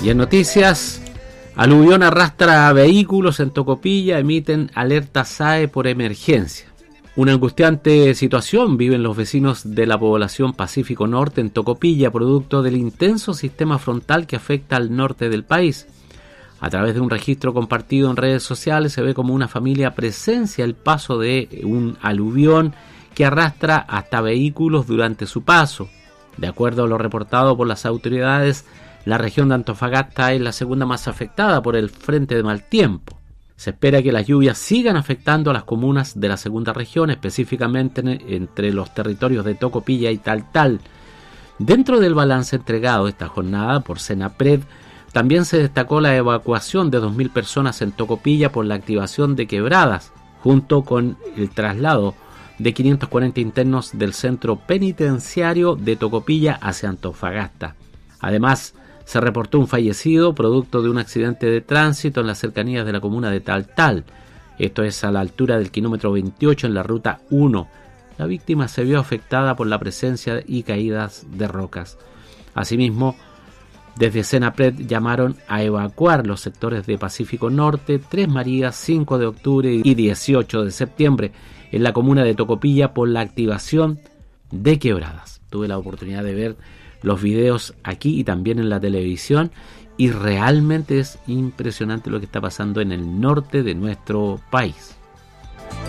Y en noticias, aluvión arrastra a vehículos en Tocopilla, emiten alerta SAE por emergencia. Una angustiante situación viven los vecinos de la población Pacífico Norte en Tocopilla, producto del intenso sistema frontal que afecta al norte del país. A través de un registro compartido en redes sociales se ve como una familia presencia el paso de un aluvión que arrastra hasta vehículos durante su paso. De acuerdo a lo reportado por las autoridades, la región de Antofagasta es la segunda más afectada por el frente de mal tiempo. Se espera que las lluvias sigan afectando a las comunas de la segunda región, específicamente entre los territorios de Tocopilla y Taltal. Dentro del balance entregado esta jornada por Senapred, también se destacó la evacuación de 2.000 personas en Tocopilla por la activación de quebradas, junto con el traslado de 540 internos del centro penitenciario de Tocopilla hacia Antofagasta. Además, se reportó un fallecido producto de un accidente de tránsito en las cercanías de la comuna de Taltal. Esto es a la altura del kilómetro 28 en la ruta 1. La víctima se vio afectada por la presencia y caídas de rocas. Asimismo, desde Senapred llamaron a evacuar los sectores de Pacífico Norte, Tres Marías, 5 de octubre y 18 de septiembre en la comuna de Tocopilla por la activación de quebradas. Tuve la oportunidad de ver los videos aquí y también en la televisión y realmente es impresionante lo que está pasando en el norte de nuestro país.